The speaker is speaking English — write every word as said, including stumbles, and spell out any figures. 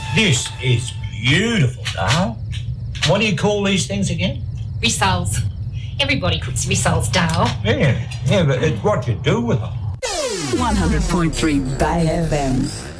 This is beautiful, Dale. What do you call these things again? Rissoles. Everybody cooks rissoles, Dale. Yeah, yeah, but it's what you do with them. one hundred point three Bay F M.